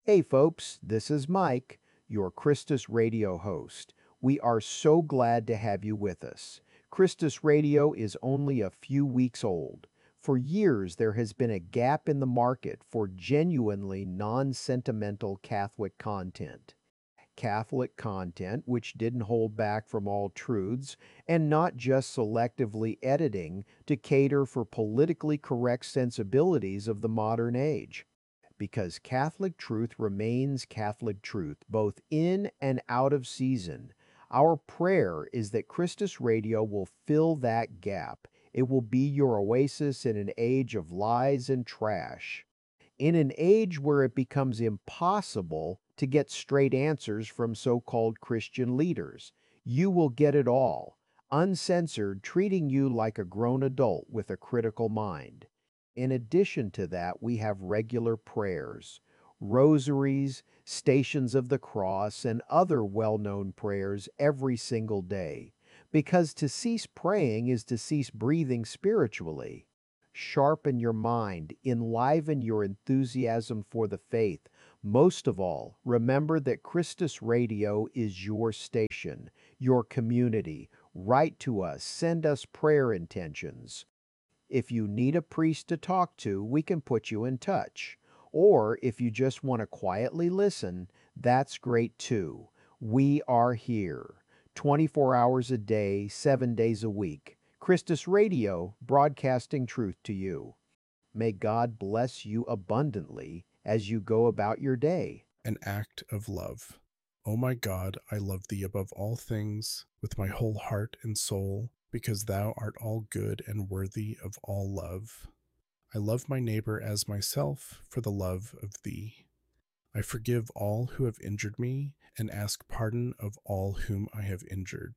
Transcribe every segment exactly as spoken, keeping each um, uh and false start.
Hey folks, this is Mike, your Christus Radio host. We are so glad to have you with us. Christus Radio is only a few weeks old. For years, there has been a gap in the market for genuinely non-sentimental Catholic content. Catholic content which didn't hold back from all truths and not just selectively editing to cater for politically correct sensibilities of the modern age. Because Catholic truth remains Catholic truth, both in and out of season. Our prayer is that Christus Radio will fill that gap. It will be your oasis in an age of lies and trash. In an age where it becomes impossible to get straight answers from so-called Christian leaders, you will get it all, uncensored, treating you like a grown adult with a critical mind. In addition to that, we have regular prayers, rosaries, stations of the cross, and other well-known prayers every single day. Because to cease praying is to cease breathing spiritually. Sharpen your mind, enliven your enthusiasm for the faith. Most of all, remember that Christus Radio is your station, your community. Write to us, send us prayer intentions. If you need a priest to talk to, we can put you in touch. Or if you just want to quietly listen, that's great too. We are here, twenty-four hours a day, seven days a week. Christus Radio, broadcasting truth to you. May God bless you abundantly as you go about your day. An act of love. O my God, I love thee above all things, with my whole heart and soul, because thou art all good and worthy of all love. I love my neighbor as myself for the love of thee. I forgive all who have injured me, and ask pardon of all whom I have injured.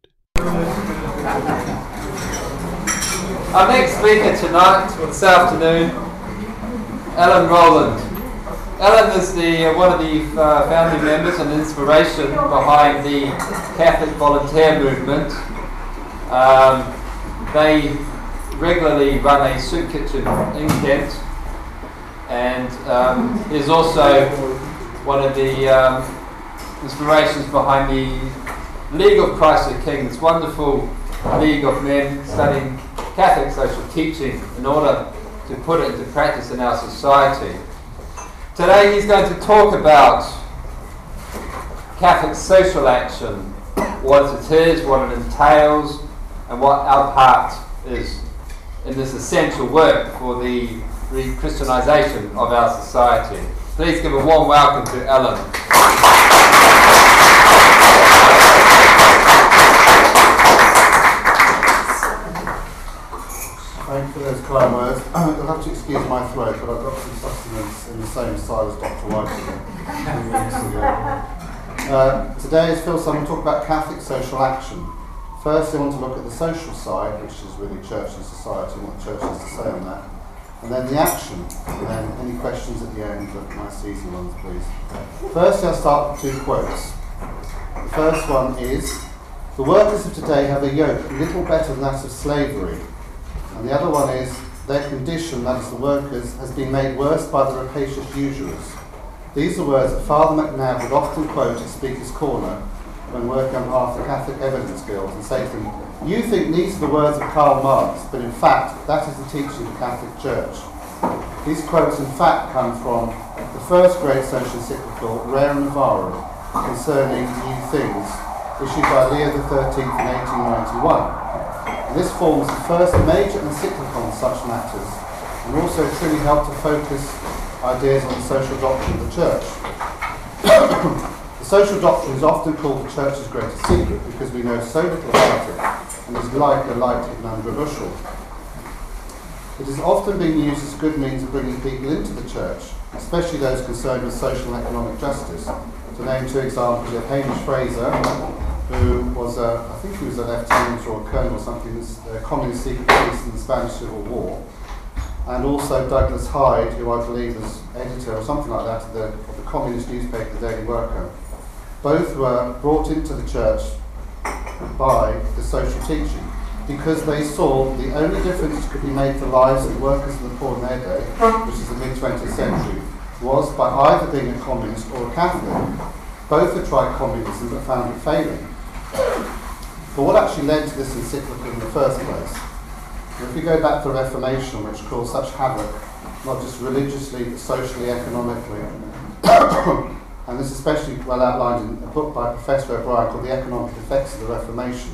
Our next speaker tonight, or this afternoon, Alan Rowland. Alan is the uh, one of the uh, founding members and inspiration behind the Catholic Volunteer Movement. Um, they regularly run a soup kitchen in Kent, and um, is also one of the um, inspirations behind the League of Christ the King, this wonderful league of men studying Catholic social teaching in order to put it into practice in our society. Today he's going to talk about Catholic social action, what it is, what it entails, and what our part is in this essential work for the re-Christianization of our society. Please give a warm welcome to Alan. Thank you for those kind words. You'll have to excuse my throat, but I've got some sustenance in the same style as Doctor White a few weeks ago. Uh, today, as Phil said, we'll talk about Catholic social action. First, I want to look at the social side, which is really church and society, and what the church has to say on that. And then the action. And then any questions at the end, but nice easy ones, please. First, I'll start with two quotes. The first one is, "The workers of today have a yoke little better than that of slavery." And the other one is, "Their condition, that is the workers, has been made worse by the rapacious usurers." These are words that Father McNabb would often quote at Speaker's Corner when working on behalf of the Catholic Evidence Guild and say to them, "You think these are the words of Karl Marx, but in fact, that is the teaching of the Catholic Church." These quotes in fact come from the first great social encyclical, Rerum Novarum, concerning new things, issued by Leo the thirteenth in eighteen ninety-one. This forms the first major encyclical on such matters, and also truly helped to focus ideas on the social doctrine of the Church. The social doctrine is often called the Church's greatest secret because we know so little about it, and is like a light hidden under a bushel. It has often been used as a good means of bringing people into the Church, especially those concerned with social and economic justice. To name two examples, we have Hamish Fraser, who was a, I think he was a lieutenant or a colonel or something, a communist secret police in the Spanish Civil War, and also Douglas Hyde, who I believe was editor or something like that of the, of the communist newspaper, The Daily Worker. Both were brought into the church by the social teaching because they saw the only difference that could be made to the lives of the workers and the poor in their day, which is the mid-twentieth century, was by either being a communist or a Catholic. Both had tried communism but found it failing. But what actually led to this encyclical in the first place? If we go back to the Reformation, which caused such havoc, not just religiously but socially, economically, and this is especially well outlined in a book by Professor O'Brien called The Economic Effects of the Reformation.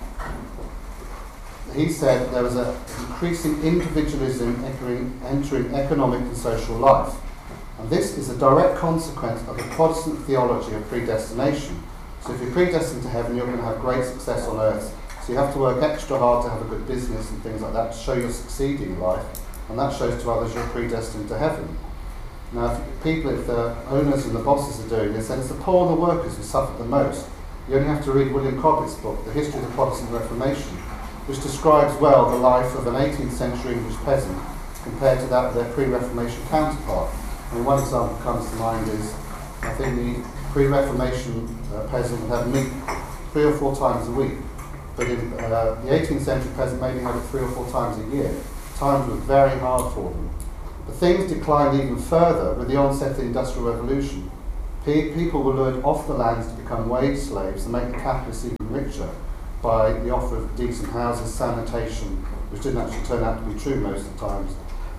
He said there was an increasing individualism entering, entering economic and social life. And this is a direct consequence of the Protestant theology of predestination. So if you're predestined to heaven, you're going to have great success on earth. So you have to work extra hard to have a good business and things like that to show you're succeeding in life. And that shows to others you're predestined to heaven. Now, if people, if the owners and the bosses are doing this, then it's the poor and the workers who suffer the most. You only have to read William Cobbett's book, The History of the Protestant Reformation, which describes well the life of an eighteenth century English peasant compared to that of their pre-Reformation counterpart. I mean, one example comes to mind is, I think the pre-Reformation uh, peasant would have meat three or four times a week, but in uh, the eighteenth century peasant maybe had it three or four times a year. Times were very hard for them. But things declined even further with the onset of the Industrial Revolution. Pe- people were lured off the lands to become wage slaves and make the capitalists even richer by the offer of decent houses, sanitation, which didn't actually turn out to be true most of the times.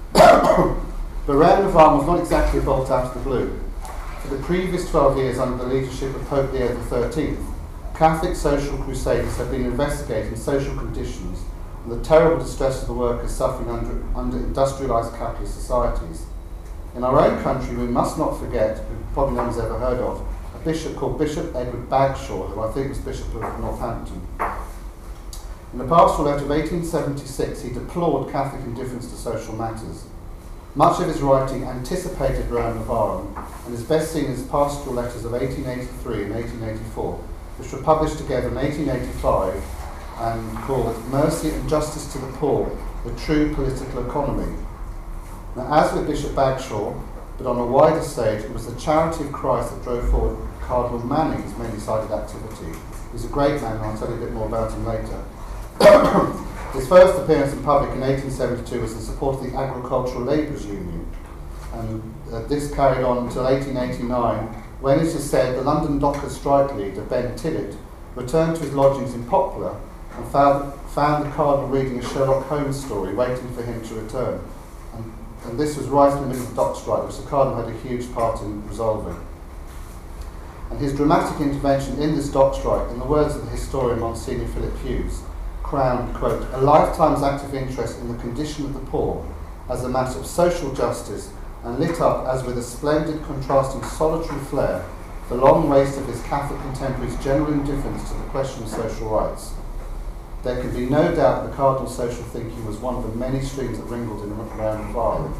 But Raymond of Arles was not exactly a bolt out of the blue. For the previous twelve years under the leadership of Pope Leo the thirteenth, Catholic social crusaders have been investigating social conditions and the terrible distress of the workers suffering under, under industrialised capitalist societies. In our own country, we must not forget, who probably no one's ever heard of, a bishop called Bishop Edward Bagshaw, who I think was Bishop of Northampton. In a pastoral letter of eighteen seventy-six, he deplored Catholic indifference to social matters. Much of his writing anticipated Rowan of Arles and is best seen in his pastoral letters of eighteen eighty-three and eighteen eighty-four, which were published together in eighteen eighty-five and called Mercy and Justice to the Poor, the True Political Economy. Now, as with Bishop Bagshaw, but on a wider stage, it was the charity of Christ that drove forward Cardinal Manning's many-sided activity. He's a great man, and I'll tell you a bit more about him later. His first appearance in public in eighteen seventy-two was in support of the Agricultural Labourers Union, and uh, this carried on until eighteen eighty-nine, when, as is said, the London Dockers strike leader, Ben Tillett, returned to his lodgings in Poplar and found, found the Cardinal reading a Sherlock Holmes story, waiting for him to return. And, and this was right in the middle of the dock strike, which the Cardinal had a huge part in resolving. And his dramatic intervention in this dock strike, in the words of the historian Monsignor Philip Hughes, crowned, quote, a lifetime's active interest in the condition of the poor as a matter of social justice, and lit up as with a splendid contrasting solitary flare the long waste of his Catholic contemporaries' general indifference to the question of social rights. There can be no doubt the Cardinal's social thinking was one of the many streams that ringled in Rowan of Arles.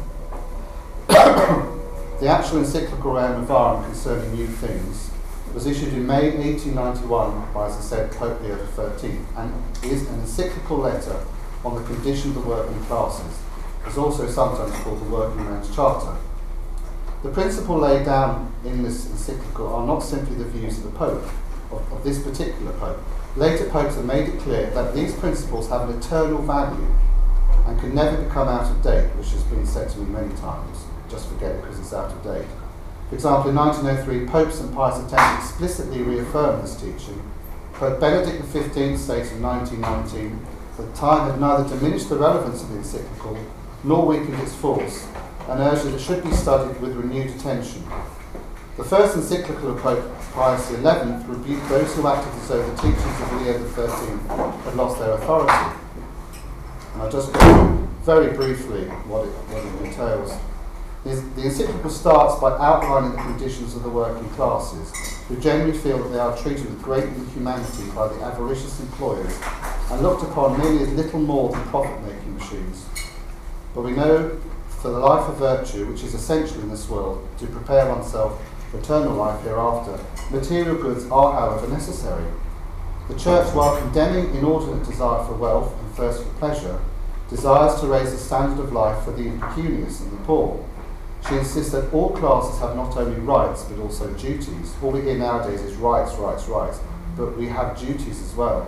The actual encyclical Rowan of Arles concerning new things was issued in May eighteen ninety-one by, as I said, Pope Leo the thirteenth, and is an encyclical letter on the condition of the working classes. It's also sometimes called the Working Man's Charter. The principle laid down in this encyclical are not simply the views of the Pope, of, of this particular Pope. Later popes have made it clear that these principles have an eternal value and can never become out of date, which has been said to me many times. Just forget it because it's out of date. For example, in nineteen oh three, Pope Saint Pius X explicitly reaffirmed this teaching. Pope Benedict the fifteenth stated in nineteen nineteen that time had neither diminished the relevance of the encyclical nor weakened its force, and urged that it should be studied with renewed attention. The first encyclical of Pope Pius the eleventh rebuked those who acted as though the teachings of Leo the thirteenth had lost their authority. And I'll just go through very briefly what it, what it entails. The encyclical starts by outlining the conditions of the working classes, who generally feel that they are treated with great inhumanity by the avaricious employers and looked upon merely as little more than profit-making machines. But we know for the life of virtue, which is essential in this world, to prepare oneself for eternal life hereafter, material goods are, however, necessary. The Church, while condemning inordinate desire for wealth and thirst for pleasure, desires to raise the standard of life for the impecunious and the poor. She insists that all classes have not only rights but also duties. All we hear nowadays is rights, rights, rights, but we have duties as well.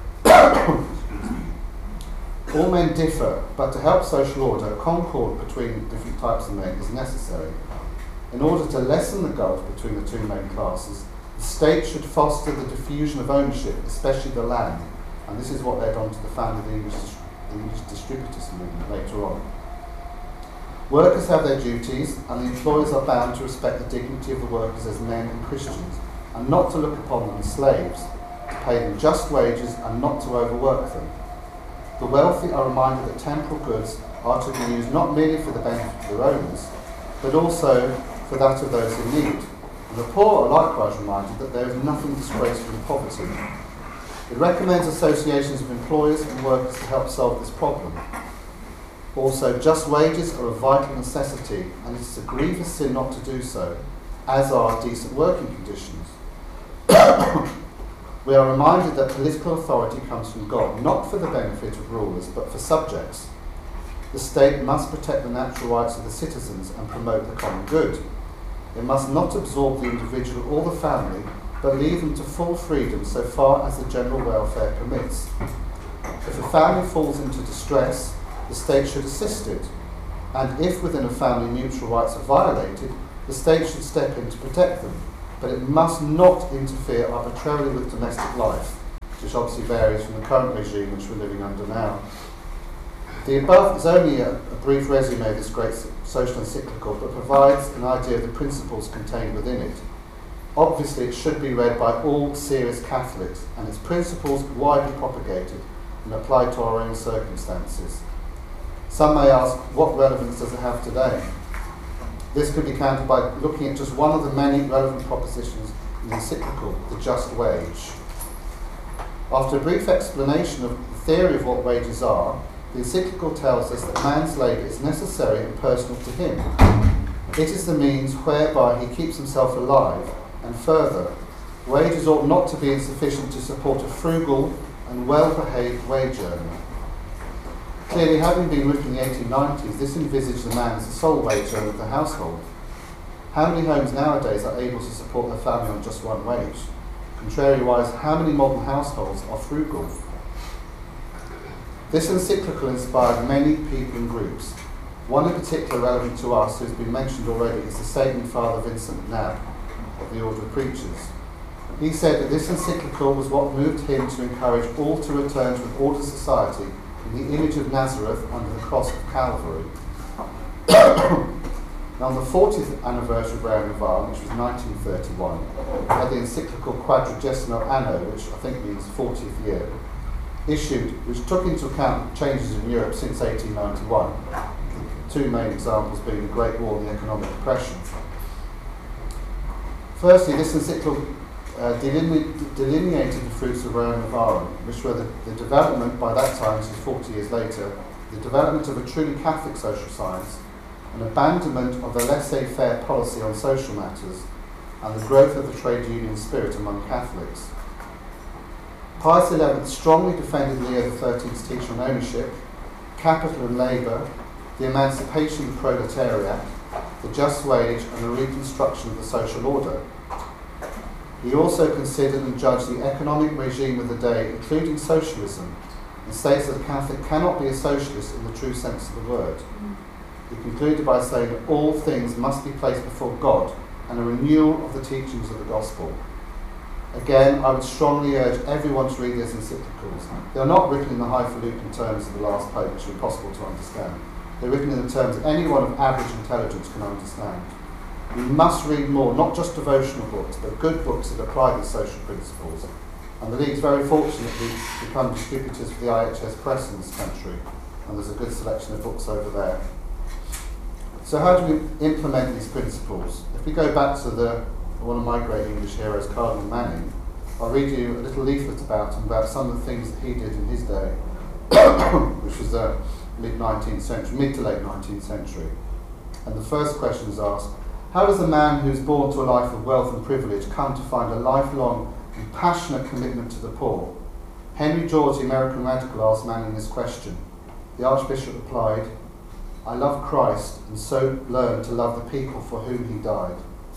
All men differ, but to help social order, concord between different types of men is necessary. In order to lessen the gulf between the two main classes, the state should foster the diffusion of ownership, especially the land. And this is what led on to the founding of the English, the English distributist movement later on. Workers have their duties, and the employers are bound to respect the dignity of the workers as men and Christians, and not to look upon them as slaves, to pay them just wages and not to overwork them. The wealthy are reminded that temporal goods are to be used not merely for the benefit of their owners, but also for that of those in need. And the poor are likewise reminded that there is nothing disgraceful in poverty. It recommends associations of employers and workers to help solve this problem. Also, just wages are a vital necessity, and it is a grievous sin not to do so, as are decent working conditions. We are reminded that political authority comes from God, not for the benefit of rulers, but for subjects. The state must protect the natural rights of the citizens and promote the common good. It must not absorb the individual or the family, but leave them to full freedom so far as the general welfare permits. If a family falls into distress, the state should assist it, and if within a family mutual rights are violated, the state should step in to protect them, but it must not interfere arbitrarily with domestic life, which obviously varies from the current regime which we're living under now. The above is only a, a brief resume of this great social encyclical, but provides an idea of the principles contained within it. Obviously, it should be read by all serious Catholics, and its principles widely propagated and applied to our own circumstances. Some may ask, what relevance does it have today? This could be countered by looking at just one of the many relevant propositions in the encyclical, the just wage. After a brief explanation of the theory of what wages are, the encyclical tells us that man's labour is necessary and personal to him. It is the means whereby he keeps himself alive, and further, wages ought not to be insufficient to support a frugal and well-behaved wage earner. Clearly, having been written in the eighteen nineties, this envisaged the man as the sole wage earner of the household. How many homes nowadays are able to support their family on just one wage? Contrariwise, how many modern households are frugal? This encyclical inspired many people and groups. One in particular relevant to us, who has been mentioned already, is the Saving Father Vincent Nab of the Order of Preachers. He said that this encyclical was what moved him to encourage all to return to an ordered society in the image of Nazareth under the cross of Calvary. Now, on the fortieth anniversary of Reign, which was nineteen thirty-one, we had the encyclical Quadragesimo Anno, which I think means fortieth year, issued, which took into account changes in Europe since eighteen ninety-one. The two main examples being the Great War and the economic depression. Firstly, this encyclical uh, deline- delineated the fruits of Rome Novarum, which were the, the development, by that time, this is forty years later, the development of a truly Catholic social science, an abandonment of the laissez-faire policy on social matters, and the growth of the trade union spirit among Catholics. Pius the eleventh strongly defended Leo the thirteenth's teaching on ownership, capital and labour, the emancipation of the proletariat, the just wage, and the reconstruction of the social order. He also considered and judged the economic regime of the day, including socialism, and states that a Catholic cannot be a socialist in the true sense of the word. He concluded by saying that all things must be placed before God and a renewal of the teachings of the gospel. Again, I would strongly urge everyone to read these encyclicals. They are not written in the highfalutin terms of the last pope, which are impossible to understand. They're written in the terms that anyone of average intelligence can understand. We must read more, not just devotional books, but good books that apply these social principles. And the League's very fortunate to become distributors for the I H S Press in this country, and there's a good selection of books over there. So how do we implement these principles? If we go back to the one of my great English heroes, Cardinal Manning, I'll read you a little leaflet about him, about some of the things that he did in his day, which was the mid-nineteenth century, mid to late nineteenth century. And the first question is asked, how does a man who is born to a life of wealth and privilege come to find a lifelong and passionate commitment to the poor? Henry George, the American radical, asked Manning this question. The Archbishop replied, I love Christ and so learned to love the people for whom he died.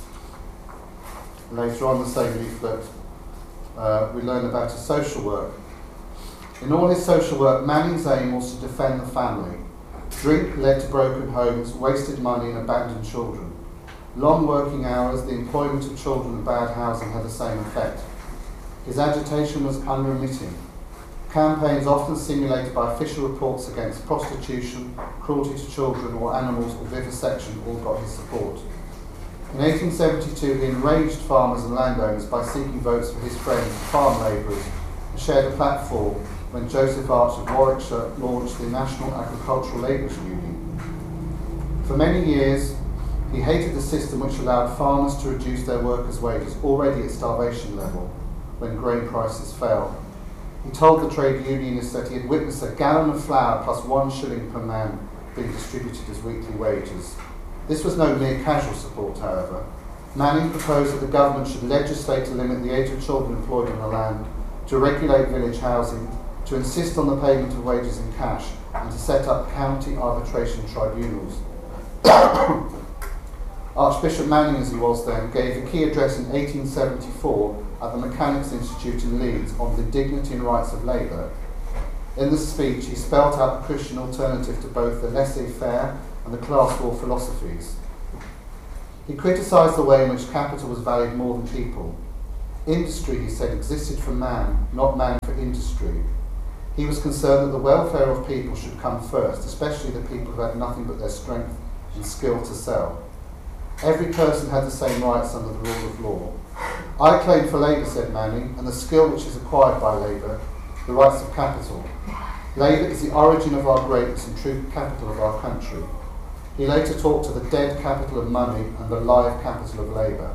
Later on the same leaflet, uh, we learn about his social work. In all his social work, Manning's aim was to defend the family. Drink led to broken homes, wasted money and abandoned children. Long working hours, the employment of children and bad housing had the same effect. His agitation was unremitting. Campaigns often stimulated by official reports against prostitution, cruelty to children or animals or vivisection all got his support. In eighteen seventy-two he enraged farmers and landowners by seeking votes for his friends, the farm labourers, and shared a platform when Joseph Arch of Warwickshire launched the National Agricultural Labourers Union. For many years he hated the system which allowed farmers to reduce their workers' wages, already at starvation level, when grain prices fell. He told the trade unionists that he had witnessed a gallon of flour plus one shilling per man being distributed as weekly wages. This was no mere casual support, however. Manning proposed that the government should legislate to limit the age of children employed on the land, to regulate village housing, to insist on the payment of wages in cash, and to set up county arbitration tribunals. Archbishop Manning, as he was then, gave a key address in eighteen seventy-four at the Mechanics' Institute in Leeds on the dignity and rights of labour. In the speech, he spelt out the Christian alternative to both the laissez-faire and the class war philosophies. He criticised the way in which capital was valued more than people. Industry, he said, existed for man, not man for industry. He was concerned that the welfare of people should come first, especially the people who had nothing but their strength and skill to sell. Every person had the same rights under the rule of law. I claim for labour, said Manning, and the skill which is acquired by labour, the rights of capital. Labour is the origin of our greatness and true capital of our country. He later talked of the dead capital of money and the live capital of labour.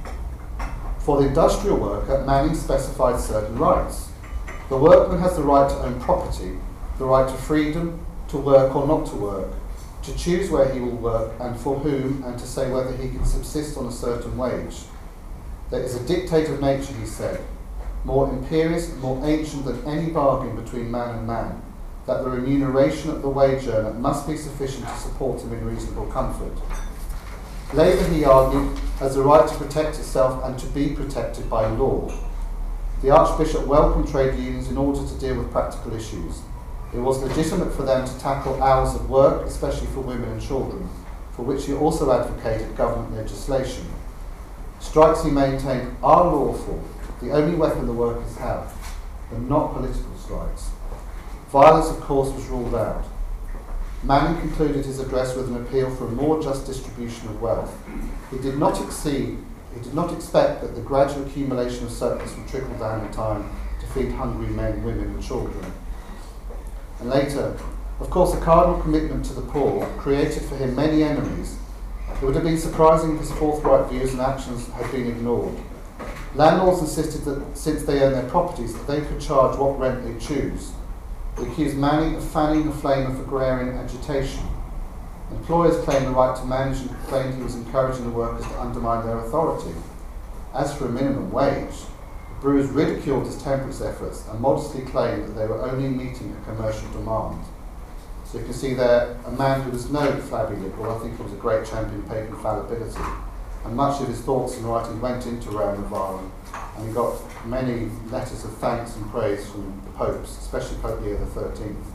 For the industrial worker, Manning specified certain rights. The workman has the right to own property, the right to freedom, to work or not to work, to choose where he will work and for whom, and to say whether he can subsist on a certain wage. There is a dictate of nature, he said, more imperious and more ancient than any bargain between man and man, that the remuneration of the wage earner must be sufficient to support him in reasonable comfort. Labour, he argued, has the right to protect itself and to be protected by law. The Archbishop welcomed trade unions in order to deal with practical issues. It was legitimate for them to tackle hours of work, especially for women and children, for which he also advocated government legislation. Strikes, he maintained, are lawful, the only weapon the workers have, but not political strikes. Violence, of course, was ruled out. Manning concluded his address with an appeal for a more just distribution of wealth. He did not exceed, he did not expect that the gradual accumulation of surplus would trickle down in time to feed hungry men, women and children. And later, of course, a cardinal commitment to the poor created for him many enemies. It would have been surprising if his forthright views and actions had been ignored. Landlords insisted that since they owned their properties, that they could charge what rent they choose. They accused Manning of fanning the flame of agrarian agitation. Employers claimed the right to manage and complained he was encouraging the workers to undermine their authority. As for a minimum wage, the brewers ridiculed his temperance efforts and modestly claimed that they were only meeting a commercial demand. So you can see there a man who was no flabby liberal. I think he was a great champion of papal infallibility. And much of his thoughts and writing went into Rome and Varon, and he got many letters of thanks and praise from the popes, especially Pope Leo the thirteenth.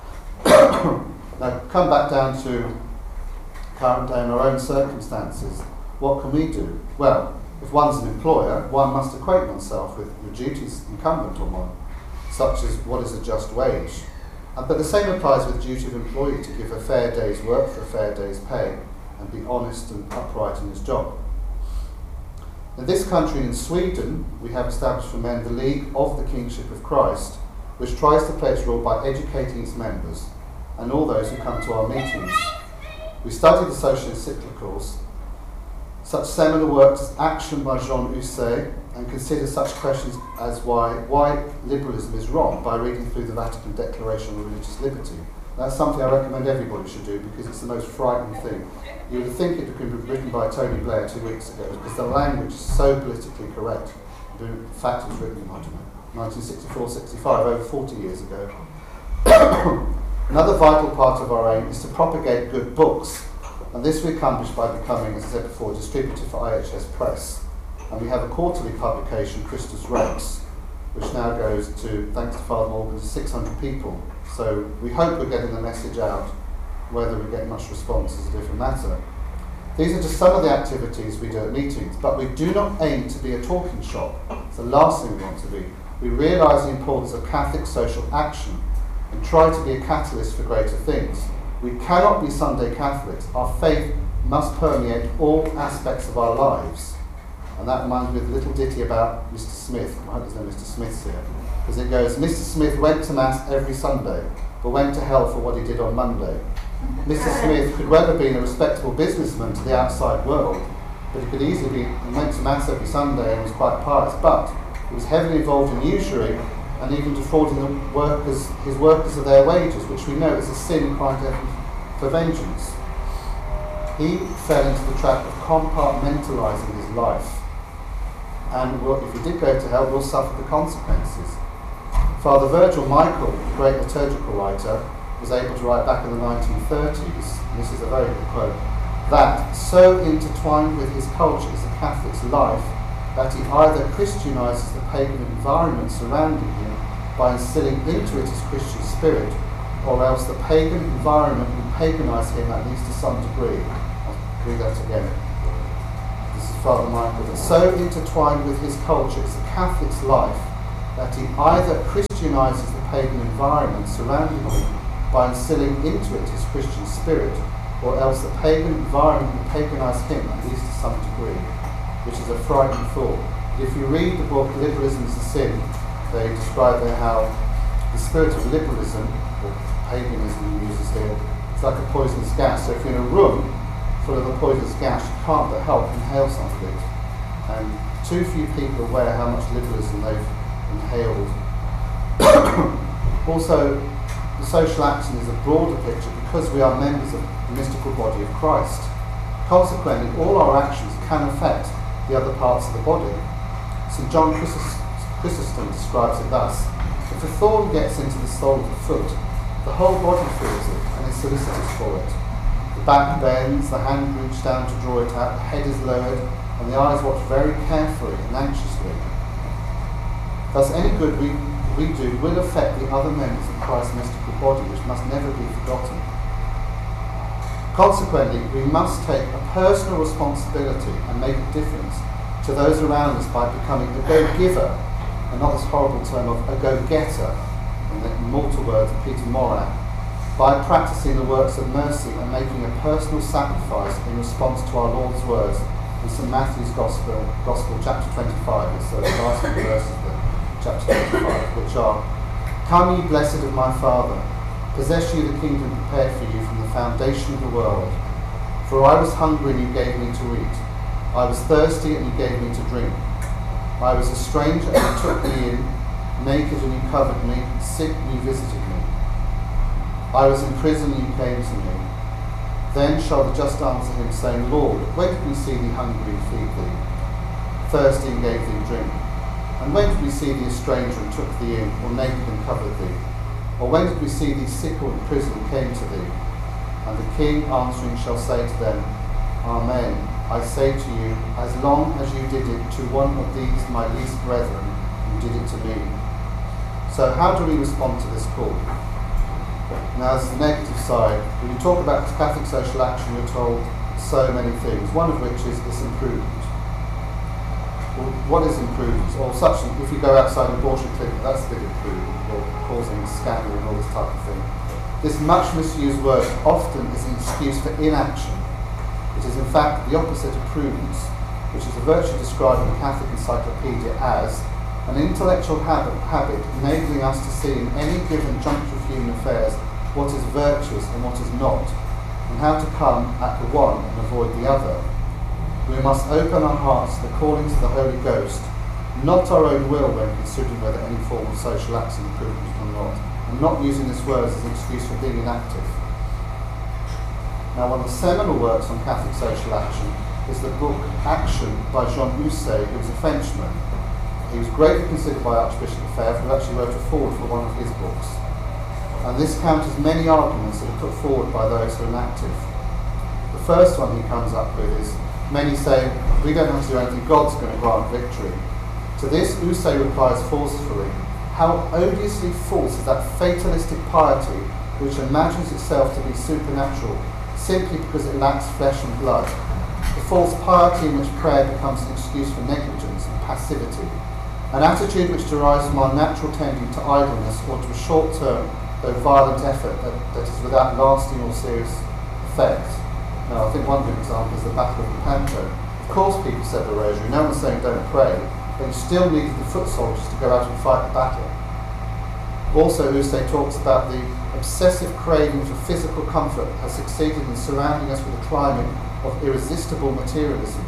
Now, come back down to current day and our own circumstances. What can we do? Well, if one's an employer, one must acquaint oneself with the duties incumbent on one, such as what is a just wage. And, but the same applies with the duty of employee to give a fair day's work for a fair day's pay and be honest and upright in his job. In this country, in Sweden, we have established for men the League of the Kingship of Christ, which tries to play its role by educating its members and all those who come to our meetings. We study the social encyclicals, such seminal works as Action by Jean Husset, and consider such questions as why, why liberalism is wrong by reading through the Vatican Declaration on Religious Liberty. That's something I recommend everybody should do because it's the most frightening thing. You would think it could be written by Tony Blair two weeks ago because the language is so politically correct. In fact, it was written in, I don't know, nineteen sixty-four sixty-five, over forty years ago. Another vital part of our aim is to propagate good books, and this we accomplish by becoming, as I said before, a distributor for I H S Press. And we have a quarterly publication, Christus Rex, which now goes to, thanks to Father Morgan, to six hundred people. So we hope we're getting the message out. Whether we get much response is a different matter. These are just some of the activities we do at meetings, but we do not aim to be a talking shop. It's the last thing we want to be. We realise the importance of Catholic social action and try to be a catalyst for greater things. We cannot be Sunday Catholics. Our faith must permeate all aspects of our lives. And that reminds me of a little ditty about Mister Smith. I hope there's no Mister Smiths here. Because it goes, Mister Smith went to Mass every Sunday, but went to hell for what he did on Monday. Mister Smith could well have been a respectable businessman to the outside world, but he could easily be, he went to Mass every Sunday and was quite pious, but he was heavily involved in usury and even defrauding the workers, his workers of their wages, which we know is a sin crying to heaven for vengeance. He fell into the trap of compartmentalising his life, and will, if he did go to hell, will suffer the consequences. Father Virgil Michael, the great liturgical writer, was able to write back in the nineteen thirties, and this is a very good quote, that so intertwined with his culture is the Catholic's life that he either Christianises the pagan environment surrounding him by instilling into it his Christian spirit, or else the pagan environment will paganise him at least to some degree. I'll read that again. This is Father Michael. That so intertwined with his culture is the Catholic's life that he either Christianises the pagan environment surrounding him by instilling into it his Christian spirit, or else the pagan environment will paganise him at least to some degree, which is a frightening thought. If you read the book Liberalism is a Sin, they describe there how the spirit of liberalism, or paganism he uses here, it's like a poisonous gas. So if you're in a room full of a poisonous gas, you can't but help inhale some of it. And too few people are aware how much liberalism they've inhaled. Also, the social action is a broader picture because we are members of the mystical body of Christ. Consequently, all our actions can affect the other parts of the body. Saint John Chrysostom describes it thus: if a thorn gets into the sole of the foot, the whole body feels it and is solicitous for it. The back bends, the hand reaches down to draw it out, the head is lowered, and the eyes watch very carefully and anxiously. Thus, any good we, we do will affect the other members of Christ's mystical body, which must never be forgotten. Consequently, we must take a personal responsibility and make a difference to those around us by becoming a go-giver, and not this horrible term of a go-getter, in the immortal words of Peter Moran, by practicing the works of mercy and making a personal sacrifice in response to our Lord's words in Saint Matthew's Gospel, Gospel chapter twenty-five, it's the last few verses of chapter twenty-five, which are, "Come ye blessed of my Father, possess ye the kingdom prepared for you from the foundation of the world. For I was hungry and you gave me to eat. I was thirsty and you gave me to drink. I was a stranger and you took me in, naked and you covered me, sick and you visited me. I was in prison and you came to me. Then shall the just answer him, saying, Lord, when did we see thee hungry and feed thee, thirsty and gave thee drink? And when did we see thee a stranger and took thee in, or naked and covered thee? Or when did we see thee sick or in prison and came to thee? And the king answering shall say to them, Amen. I say to you, as long as you did it to one of these my least brethren, you did it to me." So how do we respond to this call? Now, there's the negative side. When you talk about Catholic social action, you're told so many things, one of which is it's improvement. Well, what is improvement? Or such, if you go outside an abortion clinic, that's a big improvement, or causing scandal and all this type of thing. This much misused word often is an excuse for inaction. It is in fact the opposite of prudence, which is a virtue described in the Catholic Encyclopedia as an intellectual habit, habit enabling us to see in any given juncture of human affairs what is virtuous and what is not, and how to come at the one and avoid the other. We must open our hearts to the callings of the Holy Ghost, not our own will when considering whether any form of social action is prudent or not, and not using this word as an excuse for being inactive. Now, one of the seminal works on Catholic social action is the book Action by Jean Houssaye, who was a Frenchman. He was greatly considered by Archbishop Lefebvre, who actually wrote a foreword for one of his books. And this counters many arguments that are put forward by those who are inactive. The first one he comes up with is, many say, we don't have to do anything, God's going to grant victory. To this, Houssaye replies forcefully, how odiously false is that fatalistic piety which imagines itself to be supernatural simply because it lacks flesh and blood. false piety in which prayer becomes an excuse for negligence and passivity, an attitude which derives from our natural tendency to idleness or to a short-term, though violent effort that, that is without lasting or serious effect. Now, I think one good example is the Battle of Lepanto. Of course people said the rosary, no one's saying don't pray, but you still needed the foot soldiers to go out and fight the battle. Also, Husserl talks about the obsessive craving for physical comfort has succeeded in surrounding us with a climate of irresistible materialism.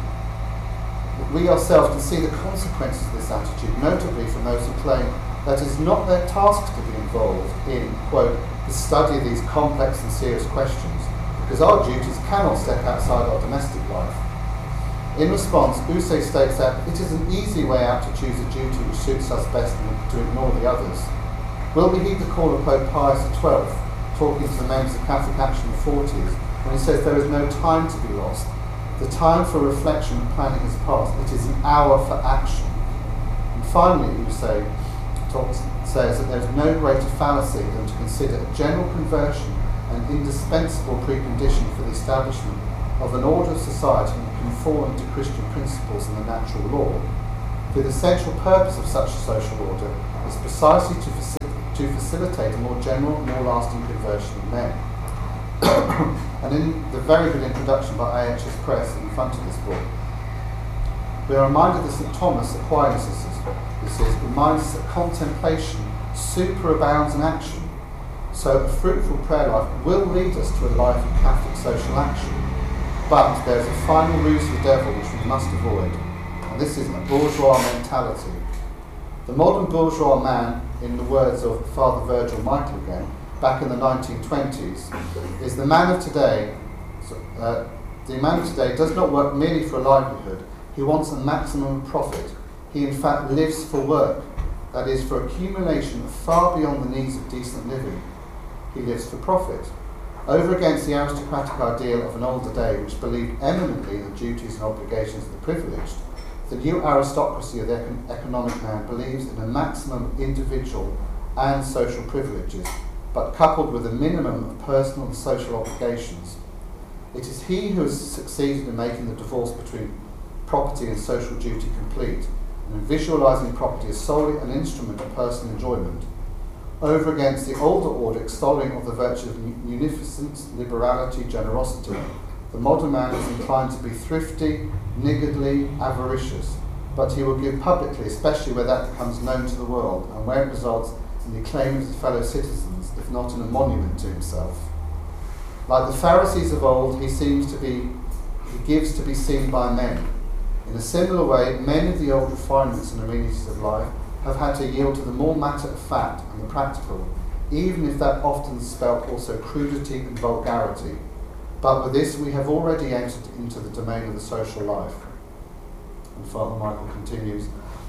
We ourselves can see the consequences of this attitude, notably from those who claim that it is not their task to be involved in, quote, the study of these complex and serious questions, because our duties cannot step outside our domestic life. In response, Husserl states that it is an easy way out to choose a duty which suits us best and to ignore the others. Will we heed the call of Pope Pius the twelfth, talking to the members of Catholic Action in the forties, when he says there is no time to be lost? The time for reflection and planning has passed. It is an hour for action. And finally, Husserl talks, says that there is no greater fallacy than to consider a general conversion an indispensable precondition for the establishment of an order of society conforming to Christian principles and the natural law. For the essential purpose of such a social order is precisely to, faci- to facilitate a more general, more lasting conversion of men. And in the very good introduction by A H S Press in front of this book, we are reminded that Saint Thomas Aquinas this is, reminds us that contemplation superabounds in action. So a fruitful prayer life will lead us to a life of Catholic social action. But there is a final ruse of the devil which we must avoid, and this is a bourgeois mentality. The modern bourgeois man, in the words of Father Virgil Michael again, back in the nineteen twenties, is the man of today. Uh, the man of today does not work merely for a livelihood. He wants a maximum profit. He in fact lives for work, that is, for accumulation far beyond the needs of decent living. He lives for profit. Over against the aristocratic ideal of an older day which believed eminently in the duties and obligations of the privileged, the new aristocracy of the econ- economic man believes in a maximum individual and social privileges, but coupled with a minimum of personal and social obligations. It is he who has succeeded in making the divorce between property and social duty complete, and in visualising property as solely an instrument of personal enjoyment. Over against the older order extolling of the virtue of munificence, liberality, generosity, the modern man is inclined to be thrifty, niggardly, avaricious, but he will give publicly, especially where that becomes known to the world, and where it results in the acclaim of his fellow citizens, if not in a monument to himself. Like the Pharisees of old, he seems to be, he gives to be seen by men. In a similar way, many of the old refinements and amenities of life have had to yield to the more matter of fact and the practical, even if that often spelt also crudity and vulgarity. But with this we have already entered into the domain of the social life. And Father Michael continues,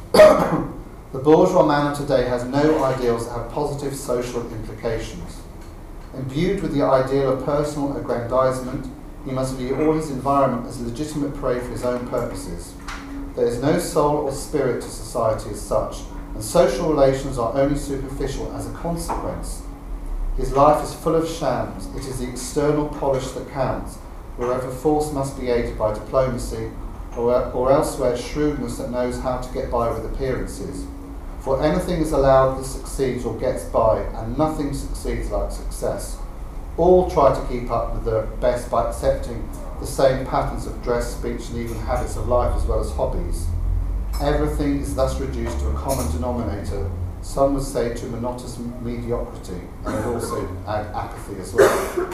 the bourgeois man of today has no ideals that have positive social implications. Imbued with the ideal of personal aggrandizement, he must view all his environment as legitimate prey for his own purposes. There is no soul or spirit to society as such, and social relations are only superficial as a consequence. His life is full of shams. It is the external polish that counts, wherever force must be aided by diplomacy, or, or elsewhere shrewdness that knows how to get by with appearances. For anything is allowed that succeeds or gets by, and nothing succeeds like success. All try to keep up with the best by accepting the same patterns of dress, speech, and even habits of life as well as hobbies. Everything is thus reduced to a common denominator, some would say to monotonous mediocrity, and would also add apathy as well.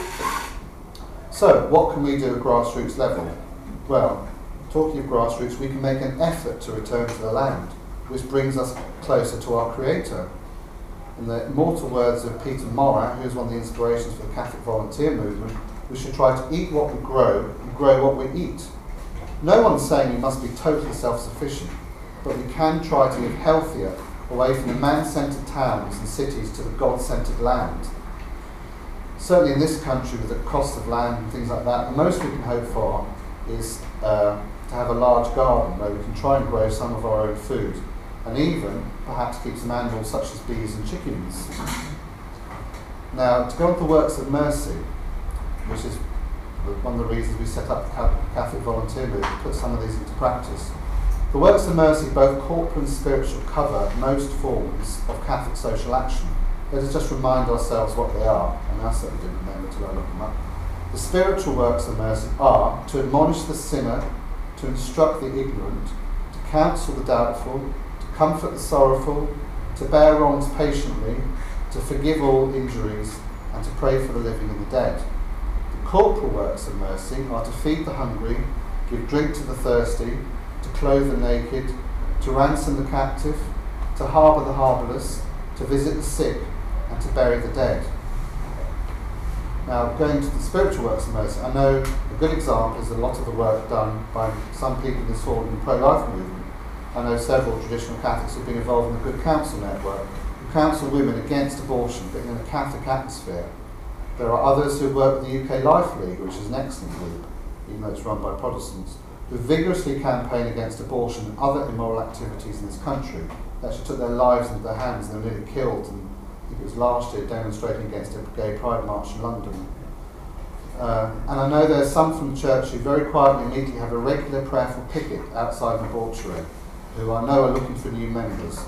So, what can we do at grassroots level? Well, talking of grassroots, we can make an effort to return to the land, which brings us closer to our Creator. In the immortal words of Peter Morat, who is one of the inspirations for the Catholic volunteer movement, we should try to eat what we grow and grow what we eat. No one's saying we must be totally self-sufficient, but we can try to live healthier away from the man-centred towns and cities to the God-centred land. Certainly in this country, with the cost of land and things like that, the most we can hope for is uh, to have a large garden where we can try and grow some of our own food, and even perhaps keep some animals such as bees and chickens. Now, to go on to the works of mercy, which is one of the reasons we set up the Catholic Volunteer Movement, to put some of these into practice. The works of mercy, both corporal and spiritual, cover most forms of Catholic social action. Let us just remind ourselves what they are, and I certainly didn't remember till I looked them up. The spiritual works of mercy are to admonish the sinner, to instruct the ignorant, to counsel the doubtful, to comfort the sorrowful, to bear wrongs patiently, to forgive all injuries, and to pray for the living and the dead. The corporal works of mercy are to feed the hungry, give drink to the thirsty, to clothe the naked, to ransom the captive, to harbour the harbourless, to visit the sick, and to bury the dead. Now, going to the spiritual works of mercy, I know a good example is a lot of the work done by some people in the sort of pro-life movement. I know several traditional Catholics who have been involved in the Good Counsel Network, who counsel women against abortion, but in a Catholic atmosphere. There are others who work with the U K Life League, which is an excellent group, even though it's run by Protestants, who vigorously campaign against abortion and other immoral activities in this country. They actually took their lives into their hands and they were nearly killed, and I think it was last year demonstrating against a gay pride march in London. Uh, and I know there are some from the church who very quietly and neatly have a regular prayerful picket outside the mortuary, who I know are looking for new members.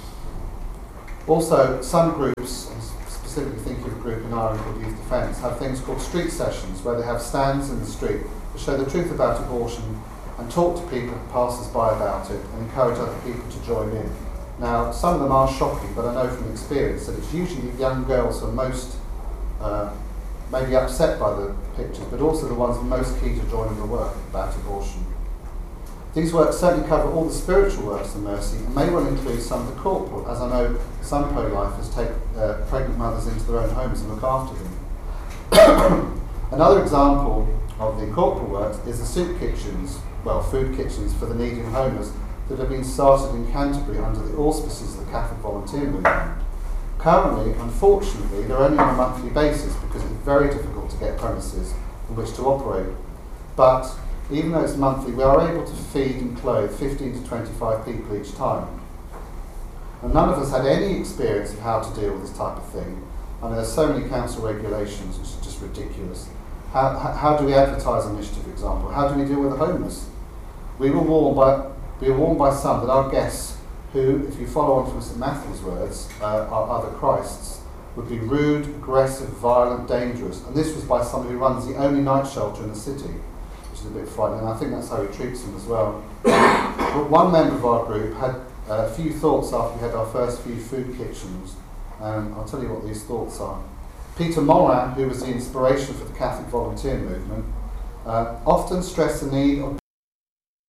Also, some groups, I'm specifically thinking of a group in Ireland called Youth Defence, have things called street sessions, where they have stands in the street to show the truth about abortion and talk to people, passers-by about it, and encourage other people to join in. Now, some of them are shocking, but I know from experience that it's usually the young girls who are most uh, maybe upset by the pictures, but also the ones most keen to join in the work about abortion. These works certainly cover all the spiritual works of mercy and may well include some of the corporal, as I know some pro-lifers take uh, pregnant mothers into their own homes and look after them. Another example of the corporal works is the soup kitchens, well, food kitchens for the needy and homeless, that have been started in Canterbury under the auspices of the Catholic Volunteer Movement. Currently, unfortunately, they're only on a monthly basis because it's very difficult to get premises in which to operate. But even though it's monthly, we are able to feed and clothe fifteen to twenty-five people each time. And none of us had any experience of how to deal with this type of thing. I mean, there's so many council regulations, which is just ridiculous. How, how, how do we advertise an initiative, for example? How do we deal with the homeless? We were warned by, we were warned by some that our guests, who, if you follow on from Saint Matthew's words, uh, are other Christs, would be rude, aggressive, violent, dangerous. And this was by someone who runs the only night shelter in the city, which is a bit frightening, and I think that's how he treats them as well. But one member of our group had a few thoughts after we had our first few food kitchens, and I'll tell you what these thoughts are. Peter Morin, who was the inspiration for the Catholic Volunteer Movement, uh, often stressed the need of